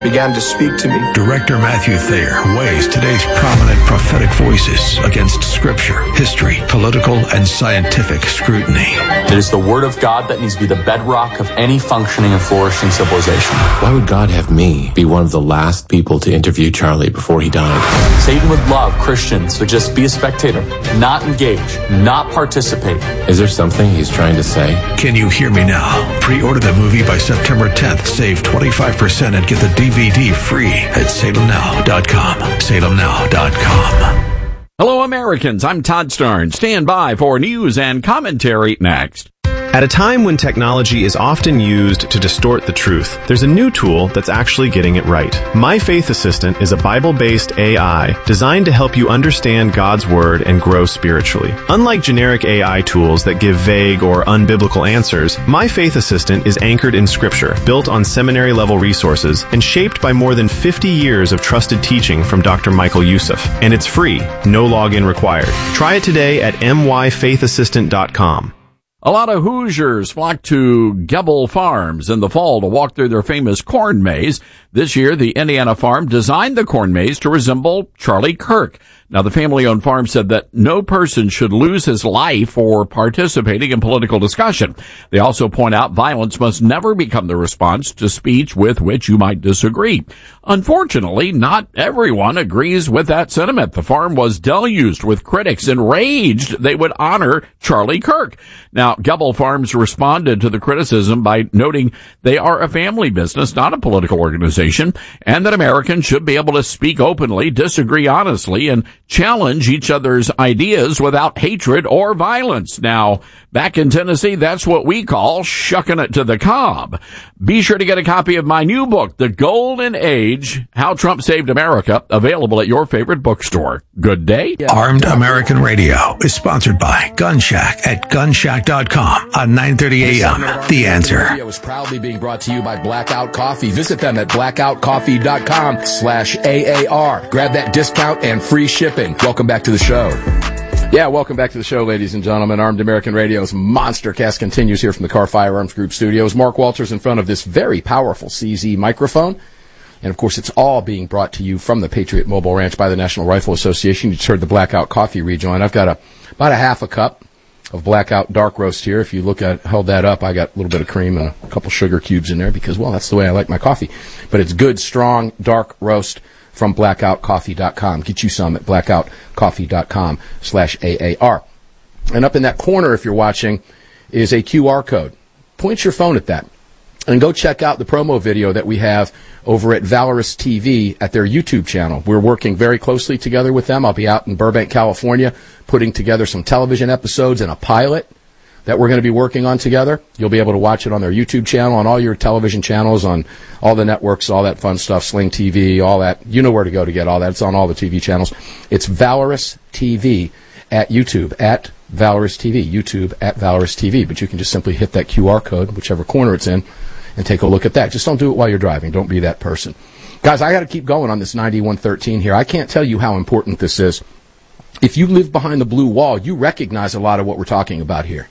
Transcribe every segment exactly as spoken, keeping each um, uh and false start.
began to speak to me. Director Matthew Thayer weighs today's prominent prophetic voices against scripture, history, political, and scientific scrutiny. It is the Word of God that needs to be the bedrock of any functioning and flourishing civilization. Why would God have me be one of the last people to interview Charlie before he died? Satan would love Christians to just be a spectator, not engage, not participate. Is there something he's trying to say? Can you hear me now? Pre-order the movie by September tenth. Save twenty-five percent and get the D V D free at salem now dot com. salem now dot com. Hello, Americans. I'm Todd Starnes. Stand by for news and commentary next. At a time when technology is often used to distort the truth, there's a new tool that's actually getting it right. My Faith Assistant is a Bible-based A I designed to help you understand God's Word and grow spiritually. Unlike generic A I tools that give vague or unbiblical answers, My Faith Assistant is anchored in Scripture, built on seminary-level resources, and shaped by more than fifty years of trusted teaching from Doctor Michael Youssef. And it's free, no login required. Try it today at my faith assistant dot com. A lot of Hoosiers flocked to Gebel Farms in the fall to walk through their famous corn maze. This year, the Indiana farm designed the corn maze to resemble Charlie Kirk. Now, the family-owned farm said that no person should lose his life for participating in political discussion. They also point out violence must never become the response to speech with which you might disagree. Unfortunately, not everyone agrees with that sentiment. The farm was deluged with critics enraged they would honor Charlie Kirk. Now, Gebel Farms responded to the criticism by noting they are a family business, not a political organization, and that Americans should be able to speak openly, disagree honestly, and challenge each other's ideas without hatred or violence. Now, back in Tennessee, that's what we call shucking it to the cob. Be sure to get a copy of my new book, The Golden Age, How Trump Saved America, available at your favorite bookstore. Good day. Armed American Radio is sponsored by Gun Shack at gun shack dot com on nine thirty a.m. The Answer. Radio is proudly being brought to you by Blackout Coffee. Visit them at blackout coffee dot com slash A A R. Grab that discount and free shipping. Welcome back to the show. Yeah, welcome back to the show, ladies and gentlemen. Armed American Radio's Monster Cast continues here from the Carr Firearms Group studios. Mark Walters in front of this very powerful C Z microphone. And, of course, it's all being brought to you from the Patriot Mobile Ranch by the National Rifle Association. You just heard the Blackout Coffee rejoin. I've got a about a half a cup of Blackout Dark Roast here. If you look at, held that up, I got a little bit of cream and a couple sugar cubes in there because, well, that's the way I like my coffee. But it's good, strong, dark roast from blackout coffee dot com. Get you some at blackout coffee dot com slash A A R. And up in that corner, if you're watching, is a Q R code. Point your phone at that. And go check out the promo video that we have over at Valorous T V at their YouTube channel. We're working very closely together with them. I'll be out in Burbank, California, putting together some television episodes and a pilot that we're going to be working on together. You'll be able to watch it on their YouTube channel, on all your television channels, on all the networks, all that fun stuff, Sling T V, all that. You know where to go to get all that. It's on all the T V channels. It's Valorous T V at YouTube, at Valorous T V, YouTube at Valorous T V. But you can just simply hit that Q R code, whichever corner it's in, and take a look at that. Just don't do it while you're driving. Don't be that person. Guys, I got to keep going on this ninety-one thirteen here. I can't tell you how important this is. If you live behind the blue wall, you recognize a lot of what we're talking about here.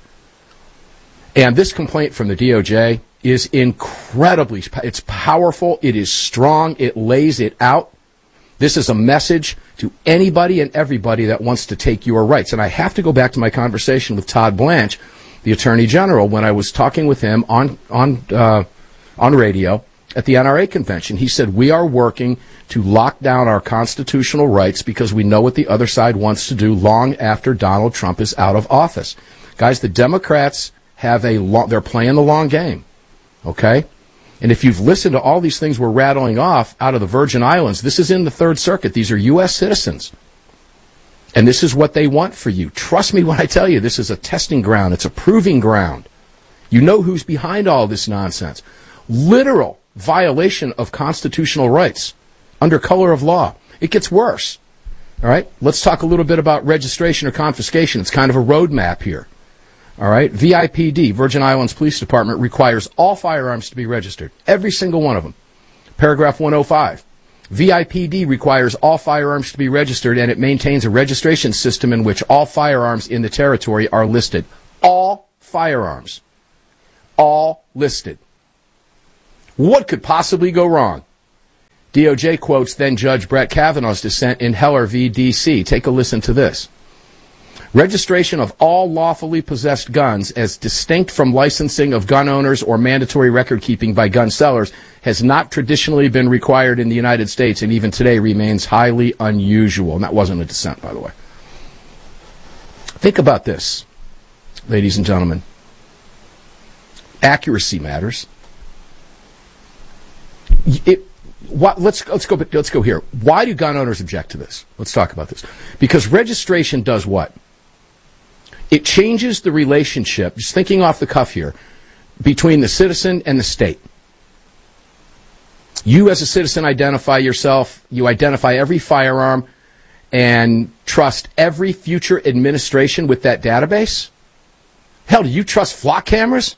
And this complaint from the D O J is incredibly, it's powerful, it is strong, it lays it out. This is a message to anybody and everybody that wants to take your rights. And I have to go back to my conversation with Todd Blanche, the Attorney General, when I was talking with him on on uh, on radio at the N R A convention. He said, we are working to lock down our constitutional rights because we know what the other side wants to do long after Donald Trump is out of office. Guys, the Democrats have a long, they're playing the long game, okay? And if you've listened to all these things we're rattling off out of the Virgin Islands, this is in the Third Circuit. These are U S citizens. And this is what they want for you. Trust me when I tell you, this is a testing ground. It's a proving ground. You know who's behind all this nonsense. Literal violation of constitutional rights under color of law. It gets worse. All right? Let's talk a little bit about registration or confiscation. It's kind of a roadmap here. All right, V I P D, Virgin Islands Police Department, requires all firearms to be registered, every single one of them. Paragraph one oh five. V I P D requires all firearms to be registered, and it maintains a registration system in which all firearms in the territory are listed. All firearms. All listed. What could possibly go wrong? D O J quotes then Judge Brett Kavanaugh's dissent in Heller v. D C. Take a listen to this. Registration of all lawfully possessed guns as distinct from licensing of gun owners or mandatory record keeping by gun sellers has not traditionally been required in the United States and even today remains highly unusual. And that wasn't a dissent, by the way. Think about this, ladies and gentlemen. Accuracy matters. It, what, let's, let's, go, let's go here. Why do gun owners object to this? Let's talk about this. Because registration does what? It changes the relationship, just thinking off the cuff here, between the citizen and the state. You as a citizen identify yourself, you identify every firearm, and trust every future administration with that database? Hell, do you trust flock cameras?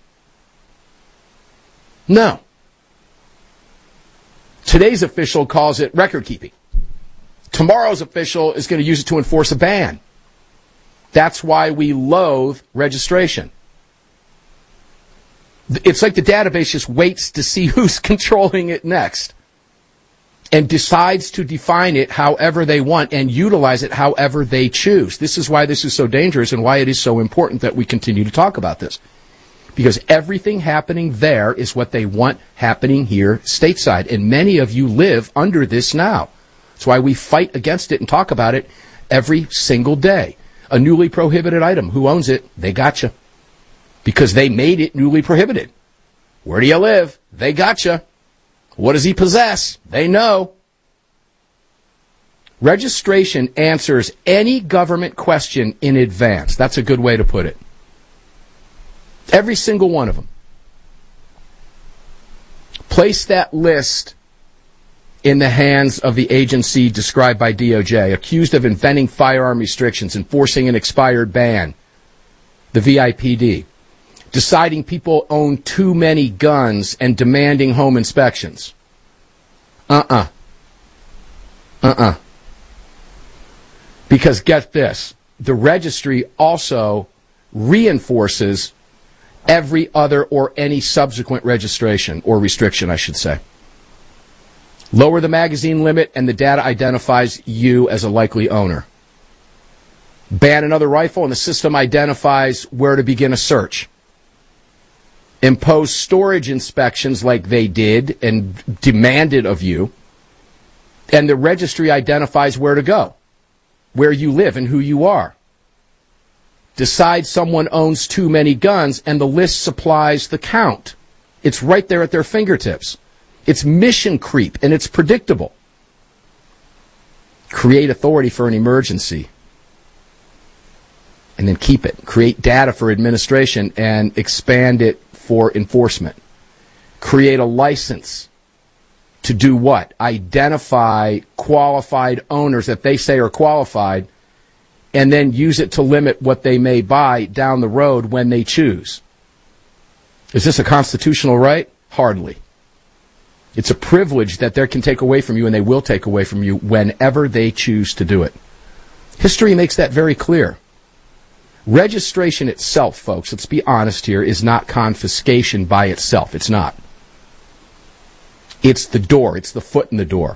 No. Today's official calls it record keeping. Tomorrow's official is going to use it to enforce a ban. That's why we loathe registration. It's like the database just waits to see who's controlling it next and decides to define it however they want and utilize it however they choose. This is why this is so dangerous and why it is so important that we continue to talk about this. Because everything happening there is what they want happening here stateside. And many of you live under this now. That's why we fight against it and talk about it every single day. A newly prohibited item. Who owns it? They gotcha. Because they made it newly prohibited. Where do you live? They gotcha. What does he possess? They know. Registration answers any government question in advance. That's a good way to put it. Every single one of them. Place that list in the hands of the agency described by D O J, accused of inventing firearm restrictions, enforcing an expired ban, the V I P D, deciding people own too many guns and demanding home inspections. Uh-uh. Uh-uh. Because get this, the registry also reinforces every other or any subsequent registration, or restriction, I should say. Lower the magazine limit and the data identifies you as a likely owner. Ban another rifle and the system identifies where to begin a search. Impose storage inspections like they did and demanded of you, and the registry identifies where to go, where you live and who you are. Decide someone owns too many guns and the list supplies the count. It's right there at their fingertips. It's mission creep, and it's predictable. Create authority for an emergency, and then keep it. Create data for administration and expand it for enforcement. Create a license to do what? Identify qualified owners that they say are qualified, and then use it to limit what they may buy down the road when they choose. Is this a constitutional right? Hardly. It's a privilege that they can take away from you, and they will take away from you whenever they choose to do it. History makes that very clear. Registration itself, folks, let's be honest here, is not confiscation by itself. It's not. It's the door. It's the foot in the door.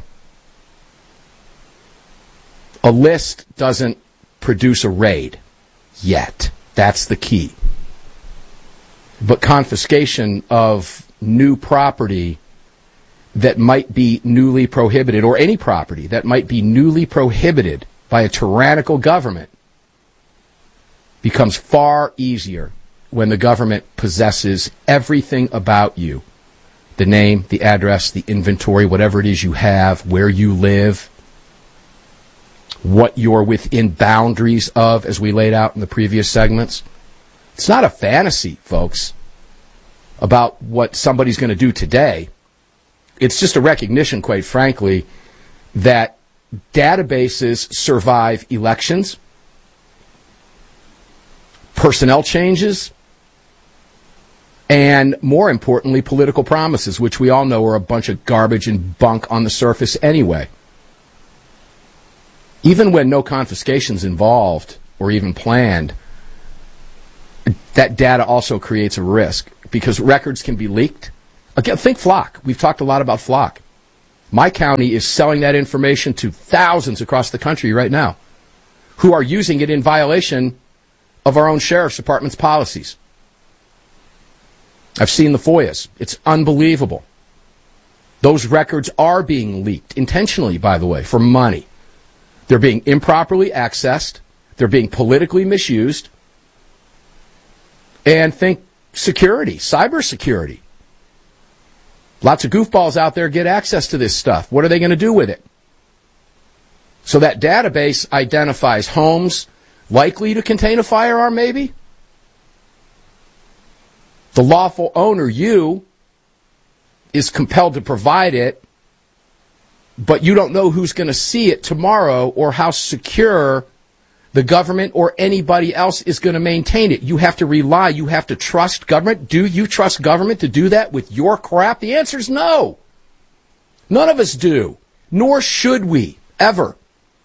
A list doesn't produce a raid yet. That's the key. But confiscation of new property that might be newly prohibited, or any property that might be newly prohibited by a tyrannical government, becomes far easier when the government possesses everything about you. The name, the address, the inventory, whatever it is you have, where you live, what you're within boundaries of, as we laid out in the previous segments. It's not a fantasy, folks, about what somebody's going to do today. It's just a recognition, quite frankly, that databases survive elections, personnel changes, and more importantly, political promises, which we all know are a bunch of garbage and bunk on the surface anyway. Even when no confiscation's involved or even planned, that data also creates a risk because records can be leaked. Again, think Flock. We've talked a lot about Flock. My county is selling that information to thousands across the country right now who are using it in violation of our own sheriff's department's policies. I've seen the F O I As. It's unbelievable. Those records are being leaked, intentionally, by the way, for money. They're being improperly accessed. They're being politically misused. And think security, cybersecurity. Lots of goofballs out there get access to this stuff. What are they going to do with it? So that database identifies homes likely to contain a firearm, maybe. The lawful owner, you, is compelled to provide it, but you don't know who's going to see it tomorrow or how secure the government or anybody else is going to maintain it. You have to rely, you have to trust government. Do you trust government to do that with your crap? The answer is no. None of us do, nor should we, ever.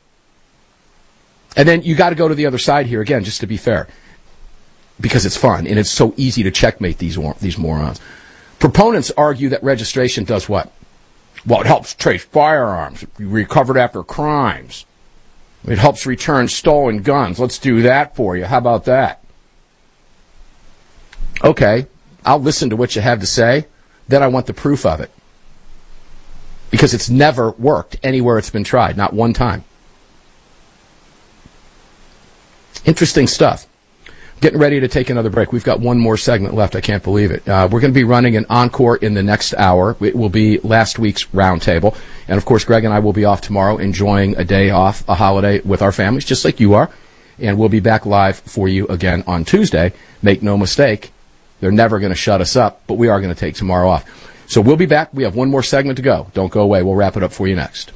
And then you got to go to the other side here again, just to be fair, because it's fun and it's so easy to checkmate these these morons. Proponents argue that registration does what? Well, it helps trace firearms recovered after crimes. It helps return stolen guns. Let's do that for you. How about that? Okay, I'll listen to what you have to say. Then I want the proof of it. Because it's never worked anywhere it's been tried, not one time. Interesting stuff. Getting ready to take another break. We've got one more segment left. I can't believe it. Uh, we're going to be running an encore in the next hour. It will be last week's roundtable. And, of course, Greg and I will be off tomorrow enjoying a day off, a holiday with our families, just like you are. And we'll be back live for you again on Tuesday. Make no mistake, they're never going to shut us up, but we are going to take tomorrow off. So we'll be back. We have one more segment to go. Don't go away. We'll wrap it up for you next.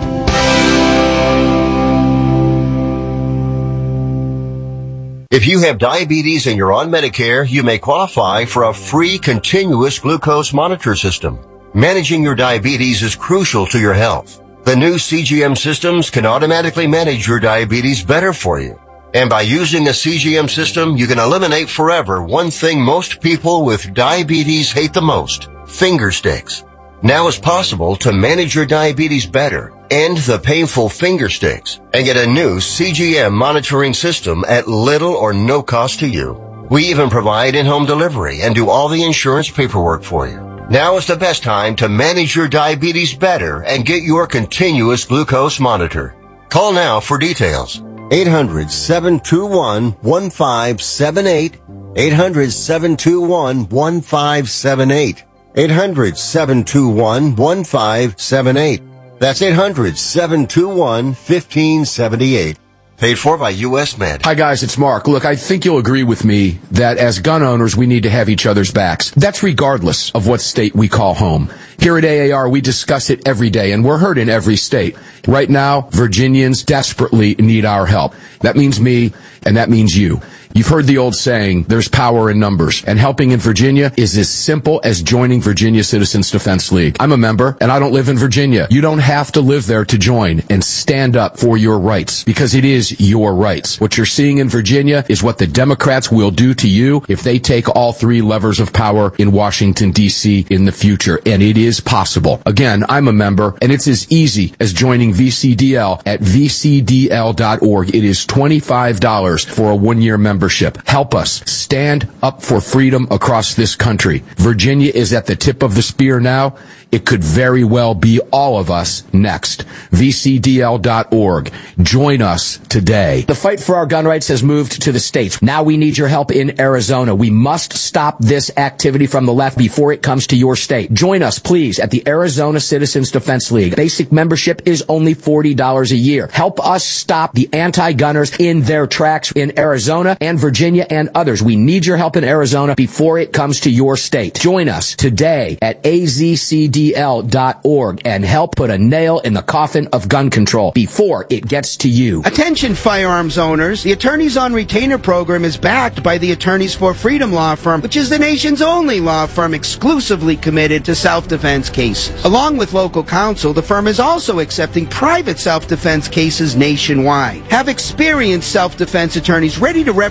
If you have diabetes and you're on Medicare, you may qualify for a free continuous glucose monitor system. Managing your diabetes is crucial to your health. The new C G M systems can automatically manage your diabetes better for you. And by using a C G M system, you can eliminate forever one thing most people with diabetes hate the most: finger sticks. Now it's possible to manage your diabetes better, end the painful finger sticks, and get a new C G M monitoring system at little or no cost to you. We even provide in-home delivery and do all the insurance paperwork for you. Now is the best time to manage your diabetes better and get your continuous glucose monitor. Call now for details. eight hundred, seven two one, one five seven eight. eight hundred, seven two one, one five seven eight. eight hundred, seven two one, one five seven eight. That's eight hundred, seven two one, one five seven eight. Paid for by U S Med. Hi, guys. It's Mark. Look, I think you'll agree with me that as gun owners, we need to have each other's backs. That's regardless of what state we call home. Here at A A R, we discuss it every day, and we're heard in every state. Right now, Virginians desperately need our help. That means me, and that means you. You've heard the old saying, there's power in numbers, and helping in Virginia is as simple as joining Virginia Citizens Defense League. I'm a member, and I don't live in Virginia. You don't have to live there to join and stand up for your rights, because it is your rights. What you're seeing in Virginia is what the Democrats will do to you if they take all three levers of power in Washington, D C in the future, and it is possible. Again, I'm a member, and it's as easy as joining V C D L at v c d l dot org. It is twenty-five dollars for a one-year membership. Help us stand up for freedom across this country. Virginia is at the tip of the spear now. It could very well be all of us next. v c d l dot org. Join us today. The fight for our gun rights has moved to the states. Now we need your help in Arizona. We must stop this activity from the left before it comes to your state. Join us, please, at the Arizona Citizens Defense League. Basic membership is only forty dollars a year. Help us stop the anti-gunners in their tracks in Arizona and Virginia and others. We need your help in Arizona before it comes to your state. Join us today at a z c d l dot org and help put a nail in the coffin of gun control before it gets to you. Attention firearms owners. The Attorneys on Retainer program is backed by the Attorneys for Freedom law firm, which is the nation's only law firm exclusively committed to self-defense cases. Along with local counsel, the firm is also accepting private self-defense cases nationwide. Have experienced self-defense attorneys ready to represent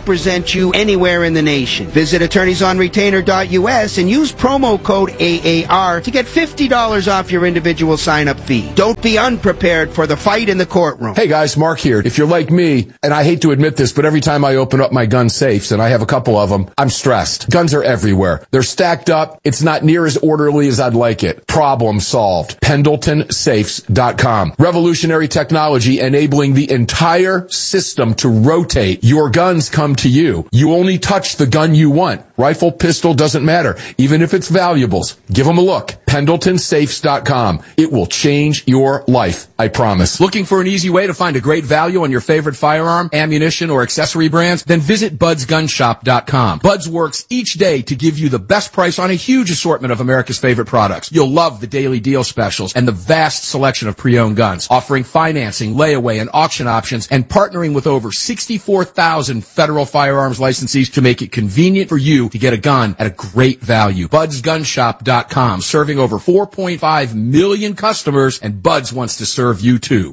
represent you anywhere in the nation. Visit attorneys on retainer dot U S and use promo code A A R to get fifty dollars off your individual sign-up fee. Don't be unprepared for the fight in the courtroom. Hey guys, Mark here. If you're like me, and I hate to admit this, but every time I open up my gun safes, and I have a couple of them, I'm stressed. Guns are everywhere. They're stacked up. It's not near as orderly as I'd like it. Problem solved. Pendleton Safes dot com. Revolutionary technology enabling the entire system to rotate. Your guns come to you. You only touch the gun you want. Rifle, pistol, doesn't matter. Even if it's valuables. Give them a look. Pendleton Safes dot com. It will change your life, I promise. Looking for an easy way to find a great value on your favorite firearm, ammunition, or accessory brands? Then visit Buds Gun Shop dot com. Buds works each day to give you the best price on a huge assortment of America's favorite products. You'll love the daily deal specials and the vast selection of pre-owned guns, offering financing, layaway, and auction options, and partnering with over sixty-four thousand federal firearms licensees to make it convenient for you to get a gun at a great value. Buds Gun Shop dot com, serving over four point five million customers, and Buds wants to serve you too.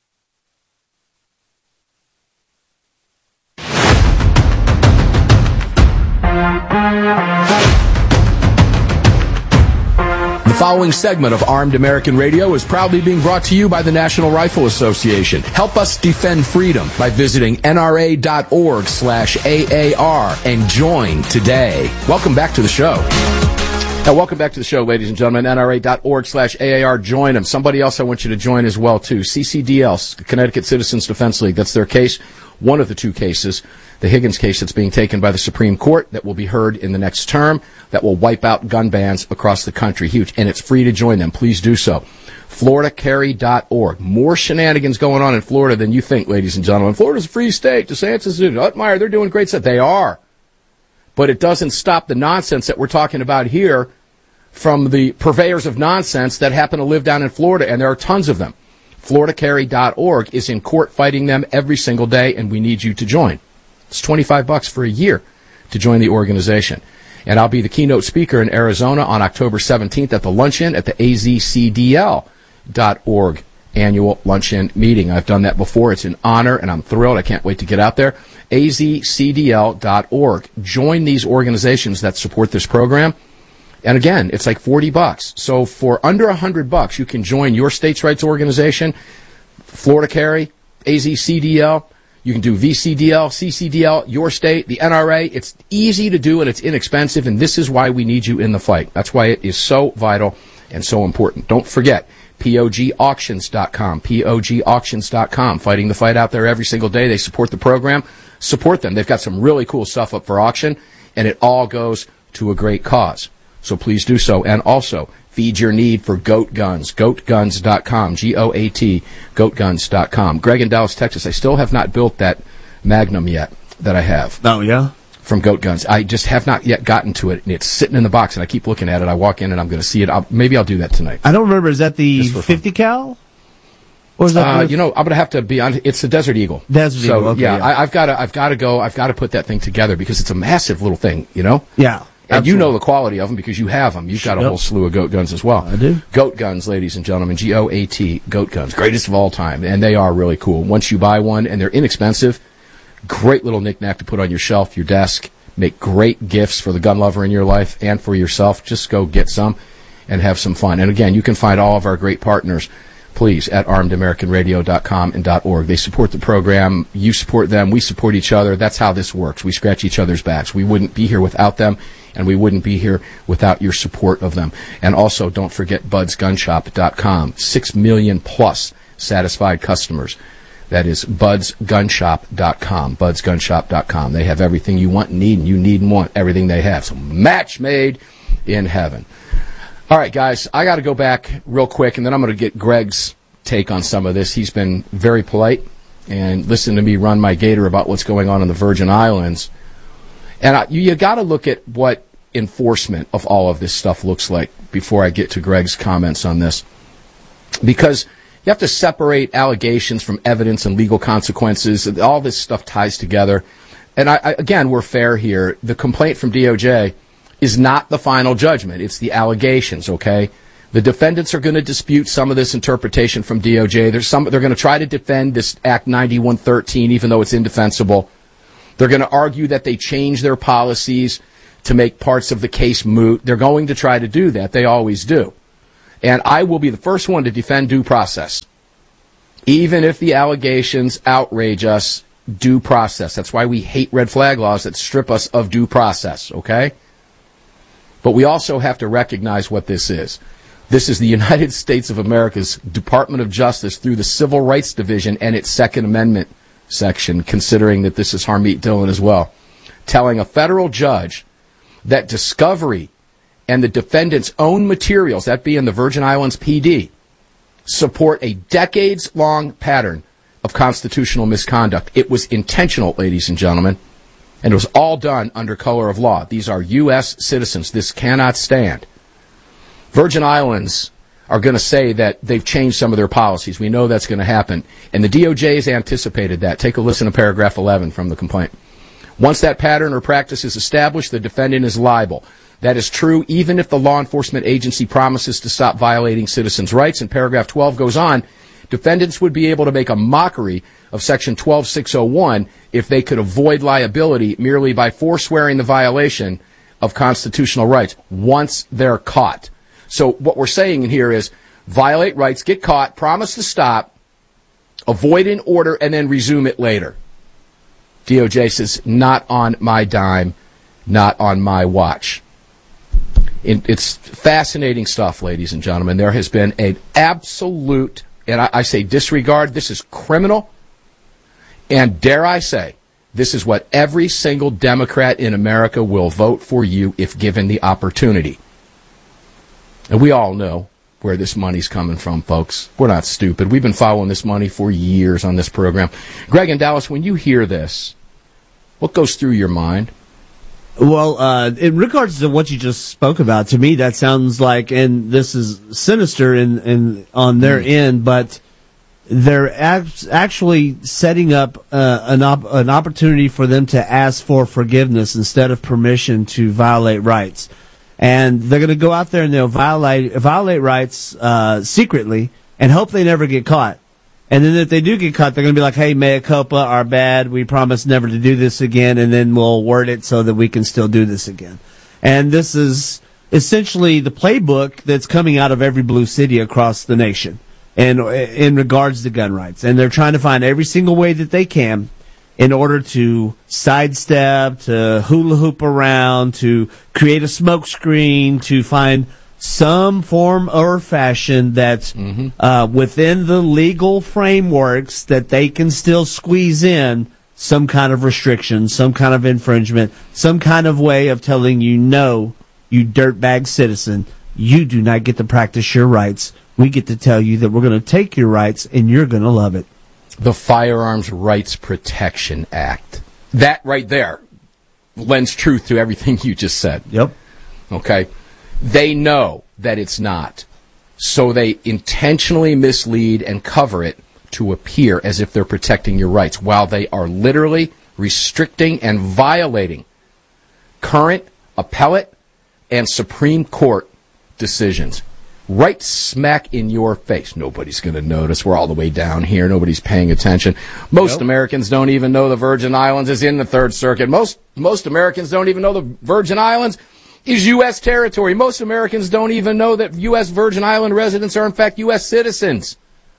The following segment of Armed American Radio is proudly being brought to you by the National Rifle Association. Help us defend freedom by visiting N R A dot org slash A A R and join today. Welcome back to the show. Now, welcome back to the show, ladies and gentlemen. N R A dot org slash A A R. Join them. Somebody else I want you to join as well, too. C C D L, Connecticut Citizens Defense League. That's their case. One of the two cases, the Higgins case that's being taken by the Supreme Court that will be heard in the next term, that will wipe out gun bans across the country. Huge. And it's free to join them. Please do so. Florida Carry dot org. More shenanigans going on in Florida than you think, ladies and gentlemen. Florida's a free state. DeSantis, Utmeyer, they're doing great stuff. They are. But it doesn't stop the nonsense that we're talking about here from the purveyors of nonsense that happen to live down in Florida, and there are tons of them. Florida Carry dot org is in court fighting them every single day, and we need you to join. It's twenty-five bucks for a year to join the organization. And I'll be the keynote speaker in Arizona on October seventeenth at the luncheon at the A Z C D L dot org annual luncheon meeting. I've done that before. It's an honor, and I'm thrilled. I can't wait to get out there. A Z C D L dot org. Join these organizations that support this program. And again, it's like forty bucks. So for under one hundred bucks, you can join your state's rights organization, Florida Carry, A Z C D L. You can do V C D L, C C D L, your state, the N R A. It's easy to do and it's inexpensive, and this is why we need you in the fight. That's why it is so vital and so important. Don't forget, P O G auctions dot com, P O G auctions dot com, fighting the fight out there every single day. They support the program. Support them. They've got some really cool stuff up for auction, and it all goes to a great cause. So please do so. And also, feed your need for goat guns, goat guns dot com, G O A T, goat guns dot com. Greg in Dallas, Texas, I still have not built that Magnum yet that I have. Oh, yeah? From Goat Guns. I just have not yet gotten to it, and it's sitting in the box, and I keep looking at it. I walk in, and I'm going to see it. I'll, maybe I'll do that tonight. I don't remember. Is that the fifty cal? Or is that uh, you know, I'm going to have to be on. It's the Desert Eagle. Desert so, Eagle, okay, yeah, yeah. I, I've got to I've got to go. I've got to put that thing together because it's a massive little thing, you know? Yeah. And Absolutely. you know the quality of them because you have them. You've got a Yep. whole slew of Goat Guns as well. I do. Goat Guns, ladies and gentlemen, G O A T, Goat Guns, greatest of all time, and they are really cool. Once you buy one, and they're inexpensive, great little knickknack to put on your shelf, your desk, make great gifts for the gun lover in your life and for yourself. Just go get some and have some fun. And again, you can find all of our great partners, please, at armed american radio dot com and .org. They support the program. You support them. We support each other. That's how this works. We scratch each other's backs. We wouldn't be here without them, and we wouldn't be here without your support of them. And also, don't forget buds gun shop dot com. Six million plus satisfied customers. That is buds gun shop dot com. buds gun shop dot com. They have everything you want and need, and you need and want everything they have. So match made in heaven. All right, guys, I got to go back real quick, and then I'm going to get Greg's take on some of this. He's been very polite and listened to me run my gator about what's going on in the Virgin Islands. And I, you, you got to look at what enforcement of all of this stuff looks like before I get to Greg's comments on this. Because you have to separate allegations from evidence and legal consequences. All this stuff ties together. And I, I, again, we're fair here. The complaint from D O J is not the final judgment. It's the allegations, okay? The defendants are going to dispute some of this interpretation from D O J. There's some, they're going to try to defend this Act ninety-one thirteen, even though it's indefensible. They're going to argue that they changed their policies to make parts of the case moot. They're going to try to do that. They always do. And I will be the first one to defend due process. Even if the allegations outrage us, due process. That's why we hate red flag laws that strip us of due process, okay? But we also have to recognize what this is. This is the United States of America's Department of Justice through the Civil Rights Division and its Second Amendment section, considering that this is Harmeet Dillon as well, telling a federal judge that discovery and the defendant's own materials, that being the Virgin Islands P D, support a decades-long pattern of constitutional misconduct. It was intentional, ladies and gentlemen, and it was all done under color of law. These are U S citizens. This cannot stand. Virgin Islands are going to say that they've changed some of their policies. We know that's going to happen, and the D O J has anticipated that. Take a listen to paragraph eleven from the complaint. Once that pattern or practice is established, the defendant is liable. That is true even if the law enforcement agency promises to stop violating citizens' rights. And paragraph twelve goes on, defendants would be able to make a mockery of section twelve six oh one if they could avoid liability merely by forswearing the violation of constitutional rights once they're caught. So what we're saying here is violate rights, get caught, promise to stop, avoid an order, and then resume it later. D O J says, not on my dime, not on my watch. It's fascinating stuff, ladies and gentlemen. There has been an absolute, and I, I say disregard, this is criminal, and dare I say, this is what every single Democrat in America will vote for you if given the opportunity. And we all know where this money's coming from, folks. We're not stupid. We've been following this money for years on this program. Greg in Dallas, when you hear this, what goes through your mind? Well, uh, in regards to what you just spoke about, to me that sounds like, and this is sinister in, in on their mm. end, but they're act- actually setting up uh, an, op- an opportunity for them to ask for forgiveness instead of permission to violate rights. And they're going to go out there and they'll violate violate rights uh, secretly and hope they never get caught. And then if they do get caught, they're going to be like, hey, mea culpa, our bad, we promise never to do this again, and then we'll word it so that we can still do this again. And this is essentially the playbook that's coming out of every blue city across the nation and in regards to gun rights. And they're trying to find every single way that they can in order to sidestep, to hula hoop around, to create a smoke screen, to find some form or fashion that's mm-hmm. uh, within the legal frameworks that they can still squeeze in some kind of restriction, some kind of infringement, some kind of way of telling you, no, you dirtbag citizen, you do not get to practice your rights. We get to tell you that we're going to take your rights and you're going to love it. The Firearms Rights Protection Act. That right there lends truth to everything you just said. Yep. Okay. They know that it's not. So they intentionally mislead and cover it to appear as if they're protecting your rights, while they are literally restricting and violating current appellate and Supreme Court decisions. Right smack in your face. Nobody's going to notice. We're all the way down here. Nobody's paying attention. Most nope. Americans don't even know the Virgin Islands is in the Third Circuit. Most most Americans don't even know the Virgin Islands is U S territory. Most Americans don't even know that U S Virgin Island residents are in fact U S citizens.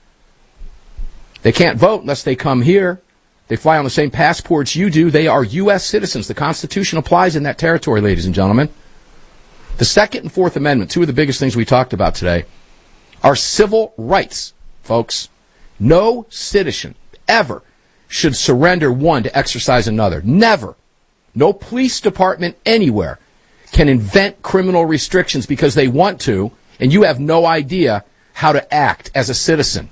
They can't vote unless they come here. They fly on the same passports you do. They are U S citizens. The Constitution applies in that territory, ladies and gentlemen. The Second and Fourth Amendment, two of the biggest things we talked about today, are civil rights, folks. No citizen ever should surrender one to exercise another. Never. No police department anywhere can invent criminal restrictions because they want to, and you have no idea how to act as a citizen.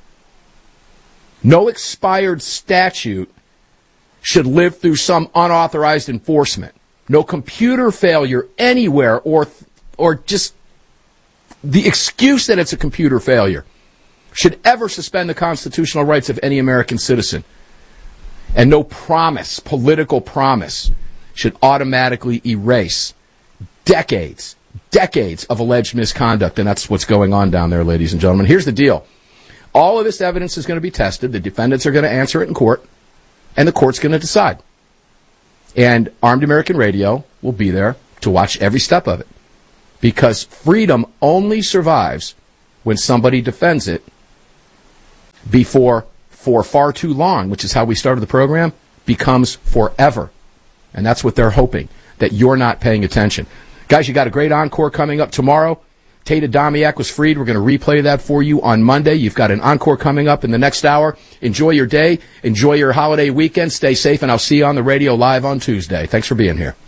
No expired statute should live through some unauthorized enforcement. No computer failure anywhere or or just the excuse that it's a computer failure should ever suspend the constitutional rights of any American citizen. And no promise, political promise, should automatically erase decades, decades of alleged misconduct, and that's what's going on down there, ladies and gentlemen. Here's the deal. All of this evidence is going to be tested. The defendants are going to answer it in court, and the court's going to decide. And Armed American Radio will be there to watch every step of it. Because freedom only survives when somebody defends it before, for far too long, which is how we started the program, becomes forever. And that's what they're hoping, that you're not paying attention. Guys, you got a great encore coming up tomorrow. Tate Adamiak was freed. We're going to replay that for you on Monday. You've got an encore coming up in the next hour. Enjoy your day. Enjoy your holiday weekend. Stay safe, and I'll see you on the radio live on Tuesday. Thanks for being here.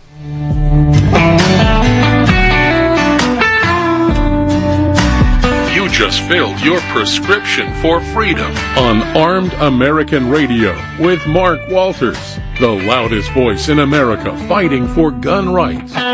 You just filled your prescription for freedom on Armed American Radio with Mark Walters, the loudest voice in America fighting for gun rights.